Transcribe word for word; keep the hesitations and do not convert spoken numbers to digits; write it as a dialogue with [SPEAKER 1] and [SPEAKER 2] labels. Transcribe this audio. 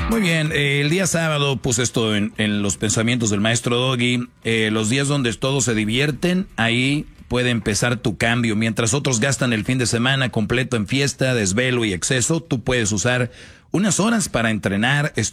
[SPEAKER 1] Muy bien, eh, el día sábado puse esto en, en los pensamientos del maestro Doggy. Eh, los días donde todos se divierten, ahí puede empezar tu cambio. Mientras otros gastan el fin de semana completo en fiesta, desvelo y exceso, tú puedes usar unas horas para entrenar,